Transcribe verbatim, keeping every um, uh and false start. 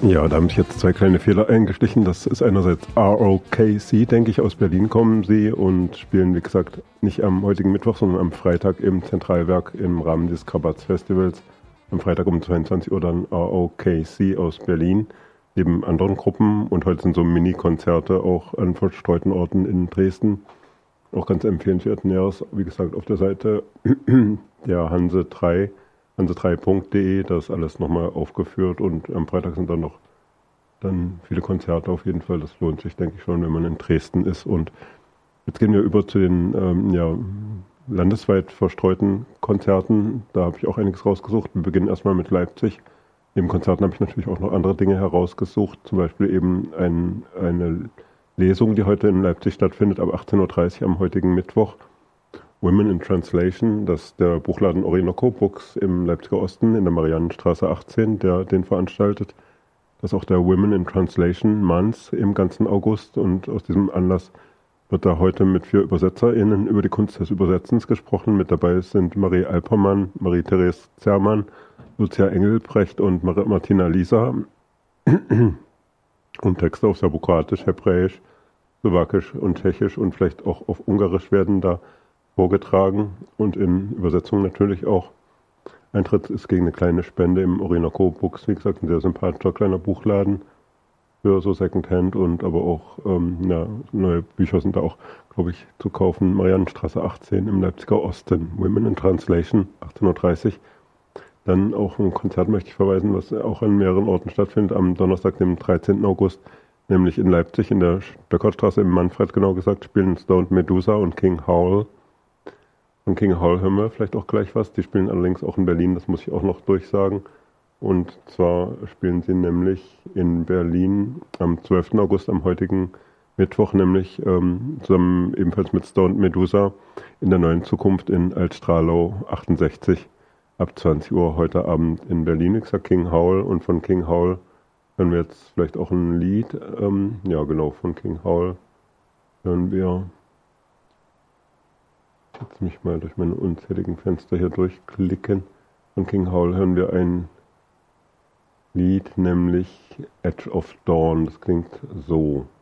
Ja, da haben sich jetzt zwei kleine Fehler eingeschlichen. Das ist einerseits R O K C, denke ich, aus Berlin kommen sie und spielen, wie gesagt, nicht am heutigen Mittwoch, sondern am Freitag im Zentralwerk im Rahmen des Krabatz-Festivals. Am Freitag um zweiundzwanzig Uhr dann R O K C aus Berlin, neben anderen Gruppen. Und heute sind so Mini-Konzerte auch an verstreuten Orten in Dresden. Auch ganz empfehlenswert. Näheres, wie gesagt, auf der Seite der Hanse drei. hanse drei punkt de, da ist alles nochmal aufgeführt und am Freitag sind dann noch dann viele Konzerte auf jeden Fall. Das lohnt sich, denke ich schon, wenn man in Dresden ist. Und jetzt gehen wir über zu den ähm, ja, landesweit verstreuten Konzerten. Da habe ich auch einiges rausgesucht. Wir beginnen erstmal mit Leipzig. Neben Konzerten habe ich natürlich auch noch andere Dinge herausgesucht. Zum Beispiel eben ein, eine Lesung, die heute in Leipzig stattfindet, ab achtzehn Uhr dreißig am heutigen Mittwoch. Women in Translation, das ist der Buchladen Orinoco Books im Leipziger Osten in der Mariannenstraße achtzehn, der den veranstaltet. Das ist auch der Women in Translation Month im ganzen August und aus diesem Anlass wird da heute mit vier ÜbersetzerInnen über die Kunst des Übersetzens gesprochen. Mit dabei sind Marie Alpermann, Marie-Therese Zermann, Lucia Engelbrecht und Mar- Martina Lisa. Und Texte auf Serbokroatisch, Hebräisch, Slowakisch und Tschechisch und vielleicht auch auf Ungarisch werden da vorgetragen und in Übersetzung natürlich auch. Eintritt ist gegen eine kleine Spende im Orinoco Books, wie gesagt, ein sehr sympathischer kleiner Buchladen für so Secondhand und aber auch ähm, ja, neue Bücher sind da auch, glaube ich, zu kaufen. Mariannenstraße achtzehn im Leipziger Osten, Women in Translation, achtzehn Uhr dreißig. Dann auch ein Konzert möchte ich verweisen, was auch an mehreren Orten stattfindet, am Donnerstag, dem dreizehnten August, nämlich in Leipzig, in der Stöckertstraße, im Manfred genau gesagt, spielen Stoned Medusa und King Howl. Von King Howl hören wir vielleicht auch gleich was. Die spielen allerdings auch in Berlin, das muss ich auch noch durchsagen. Und zwar spielen sie nämlich in Berlin am zwölften August, am heutigen Mittwoch, nämlich ähm, zusammen ebenfalls mit Stoned Medusa in der Neuen Zukunft in Altstrahlau achtundsechzig ab zwanzig Uhr heute Abend in Berlin. Ich sag King Howl und von King Howl hören wir jetzt vielleicht auch ein Lied. Ähm, ja genau, von King Howl hören wir... Jetzt mich mal durch meine unzähligen Fenster hier durchklicken. Von King Howl hören wir ein Lied, nämlich Edge of Dawn. Das klingt so.